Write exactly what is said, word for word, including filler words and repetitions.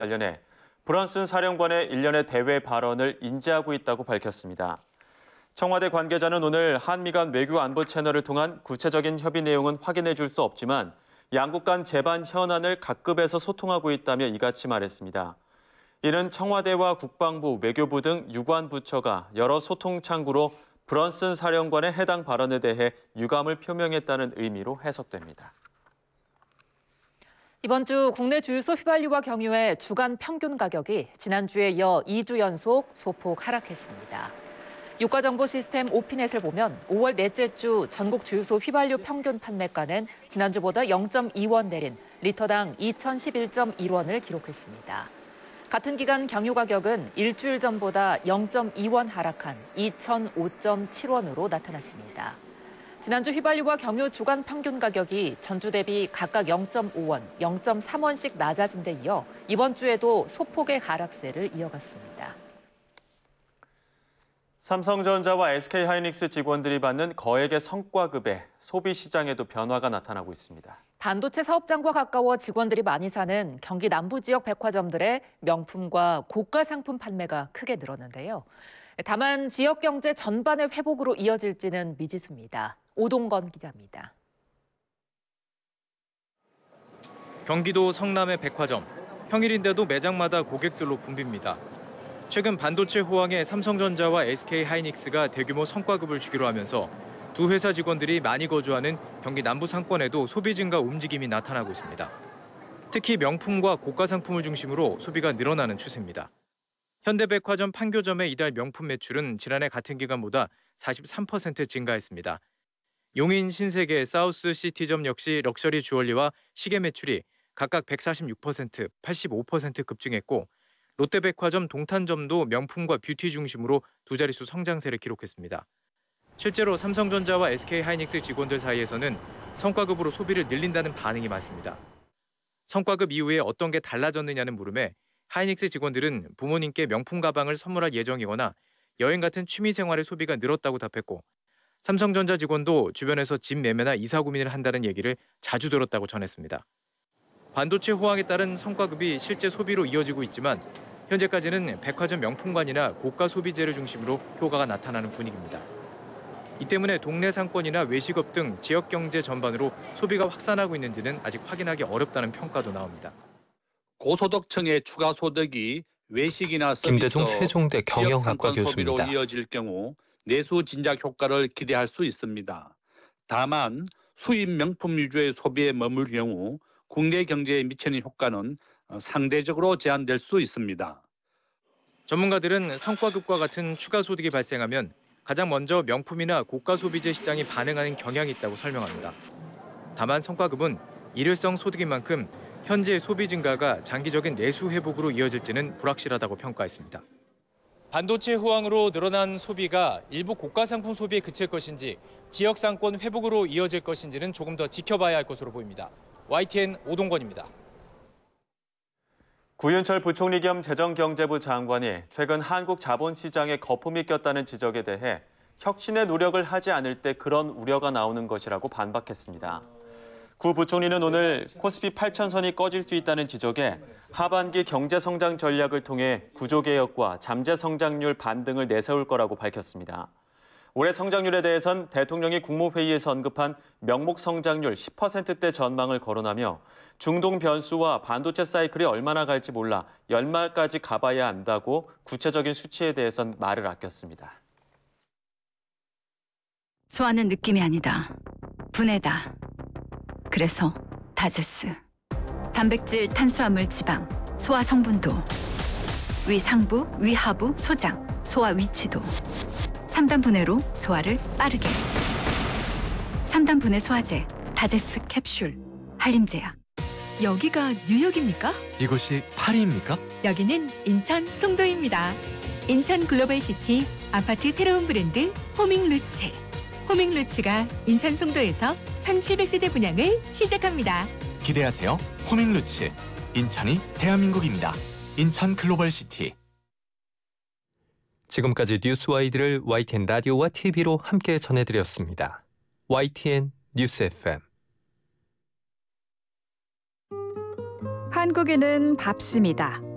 관련해 브런슨 사령관의 일련의 대외 발언을 인지하고 있다고 밝혔습니다. 청와대 관계자는 오늘 한미 간 외교 안보 채널을 통한 구체적인 협의 내용은 확인해 줄 수 없지만 양국 간 재반 현안을 각급에서 소통하고 있다며 이같이 말했습니다. 이는 청와대와 국방부, 외교부 등 유관 부처가 여러 소통 창구로 브런슨 사령관의 해당 발언에 대해 유감을 표명했다는 의미로 해석됩니다. 이번 주 국내 주유소 휘발유와 경유의 주간 평균 가격이 지난주에 이어 이 주 연속 소폭 하락했습니다. 유가정보 시스템 오피넷을 보면 오월 넷째 주 전국 주유소 휘발유 평균 판매가는 지난주보다 영 점 이 원 내린 리터당 이천십일 점 일 원을 기록했습니다. 같은 기간 경유 가격은 일주일 전보다 영 점 이 원 하락한 이천오 점 칠 원으로 나타났습니다. 지난주 휘발유와 경유 주간 평균 가격이 전주 대비 각각 영 점 오 원, 영 점 삼 원씩 낮아진 데 이어 이번 주에도 소폭의 하락세를 이어갔습니다. 삼성전자와 에스케이하이닉스 직원들이 받는 거액의 성과급에 소비 시장에도 변화가 나타나고 있습니다. 반도체 사업장과 가까워 직원들이 많이 사는 경기 남부 지역 백화점들의 명품과 고가 상품 판매가 크게 늘었는데요. 다만 지역 경제 전반의 회복으로 이어질지는 미지수입니다. 오동건 기자입니다. 경기도 성남의 백화점. 평일인데도 매장마다 고객들로 붐빕니다. 최근 반도체 호황에 삼성전자와 에스케이하이닉스가 대규모 성과급을 주기로 하면서 두 회사 직원들이 많이 거주하는 경기 남부 상권에도 소비 증가 움직임이 나타나고 있습니다. 특히 명품과 고가 상품을 중심으로 소비가 늘어나는 추세입니다. 현대백화점 판교점의 이달 명품 매출은 지난해 같은 기간보다 사십삼 퍼센트 증가했습니다. 용인 신세계 사우스시티점 역시 럭셔리 주얼리와 시계 매출이 각각 백사십육 퍼센트, 팔십오 퍼센트 급증했고 롯데백화점 동탄점도 명품과 뷰티 중심으로 두 자릿수 성장세를 기록했습니다. 실제로 삼성전자와 에스케이하이닉스 직원들 사이에서는 성과급으로 소비를 늘린다는 반응이 많습니다. 성과급 이후에 어떤 게 달라졌느냐는 물음에 하이닉스 직원들은 부모님께 명품 가방을 선물할 예정이거나 여행 같은 취미 생활의 소비가 늘었다고 답했고 삼성전자 직원도 주변에서 집 매매나 이사 고민을 한다는 얘기를 자주 들었다고 전했습니다. 반도체 호황에 따른 성과급이 실제 소비로 이어지고 있지만 현재까지는 백화점 명품관이나 고가 소비재를 중심으로 효과가 나타나는 분위기입니다. 이 때문에 동네 상권이나 외식업 등 지역 경제 전반으로 소비가 확산하고 있는지는 아직 확인하기 어렵다는 평가도 나옵니다. 고소득층의 추가 소득이 외식이나 서비스, 김대중 세종대 경영학과 소비로 교수입니다. 이어질 경우 내수 진작 효과를 기대할 수 있습니다. 다만 수입 명품 위주의 소비에 머물 경우 국내 경제에 미치는 효과는 상대적으로 제한될 수 있습니다. 전문가들은 성과급과 같은 추가 소득이 발생하면 가장 먼저 명품이나 고가 소비재 시장이 반응하는 경향이 있다고 설명합니다. 다만 성과급은 일회성 소득인 만큼 현재 소비 증가가 장기적인 내수 회복으로 이어질지는 불확실하다고 평가했습니다. 반도체 호황으로 늘어난 소비가 일부 고가 상품 소비에 그칠 것인지 지역 상권 회복으로 이어질 것인지는 조금 더 지켜봐야 할 것으로 보입니다. 와이티엔 오동건입니다. 구윤철 부총리 겸 재정경제부 장관이 최근 한국 자본시장에 거품이 꼈다는 지적에 대해 혁신의 노력을 하지 않을 때 그런 우려가 나오는 것이라고 반박했습니다. 구 부총리는 오늘 코스피 팔천 선이 꺼질 수 있다는 지적에 하반기 경제성장 전략을 통해 구조개혁과 잠재성장률 반등을 내세울 거라고 밝혔습니다. 올해 성장률에 대해선 대통령이 국무회의에서 언급한 명목 성장률 십 퍼센트대 전망을 거론하며 중동 변수와 반도체 사이클이 얼마나 갈지 몰라 연말까지 가봐야 한다고 구체적인 수치에 대해선 말을 아꼈습니다. 소화는 느낌이 아니다. 분해다. 그래서 다제스. 단백질, 탄수화물, 지방, 소화 성분도, 위 상부, 위 하부, 소장, 소화 위치도. 삼 단 분해로 소화를 빠르게. 삼 단 분해 소화제, 다제스 캡슐, 한림제약. 여기가 뉴욕입니까? 이곳이 파리입니까? 여기는 인천 송도입니다. 인천 글로벌시티 아파트 새로운 브랜드 호밍루츠. 호밍루츠가 인천 송도에서 천칠백 세대 분양을 시작합니다. 기대하세요. 호밍루츠. 인천이 대한민국입니다. 인천 글로벌시티. 지금까지 뉴스와이드를 와이티엔 라디오와 티비로 함께 전해드렸습니다. 와이티엔 뉴스 에프엠. 한국인은 밥심이다.